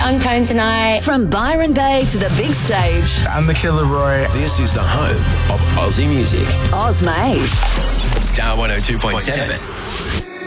I'm Tone Tonight. From Byron Bay to the big stage. I'm the Killer Roy. This is the home of Aussie music. Oz Made. Star 102.7.